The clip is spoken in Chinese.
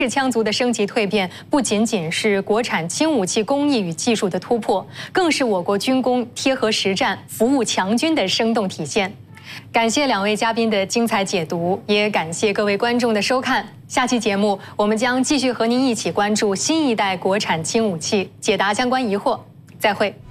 日羌族的升级蜕变不仅仅是国产轻武器工艺与技术的突破，更是我国军工贴合实战、服务强军的生动体现。感谢两位嘉宾的精彩解读，也感谢各位观众的收看。下期节目，我们将继续和您一起关注新一代国产轻武器，解答相关疑惑。再会。